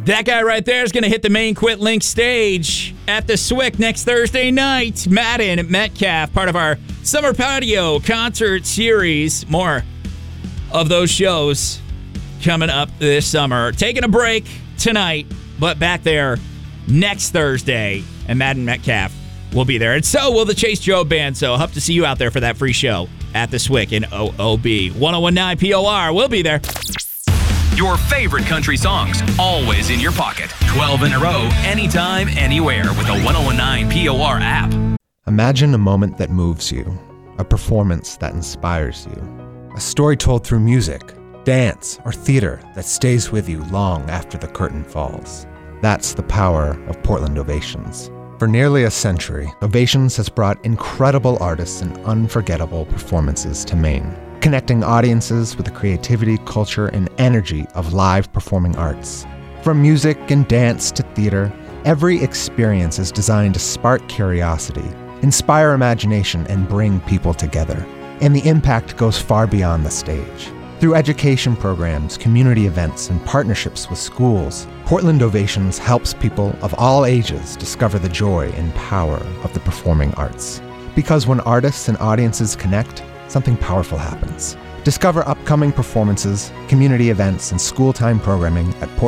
That guy right there is going to hit the main Quit Link stage at the SWIC next Thursday night. Madden Metcalf, part of our Summer Patio concert series. More of those shows coming up this summer. Taking a break tonight, but back there next Thursday. And Madden Metcalf will be there. And so will the Chase Joe Band. So hope to see you out there for that free show at the SWIC in OOB. 1019 POR. We'll be there. Your favorite country songs, always in your pocket. 12 in a row, anytime, anywhere with the 1019 POR app. Imagine a moment that moves you, a performance that inspires you, a story told through music, dance, or theater that stays with you long after the curtain falls. That's the power of Portland Ovations. For nearly a century, Ovations has brought incredible artists and unforgettable performances to Maine, connecting audiences with the creativity, culture, and energy of live performing arts. From music and dance to theater, every experience is designed to spark curiosity, inspire imagination, and bring people together. And the impact goes far beyond the stage. Through education programs, community events, and partnerships with schools, Portland Ovations helps people of all ages discover the joy and power of the performing arts. Because when artists and audiences connect, something powerful happens. Discover upcoming performances, community events, and school time programming at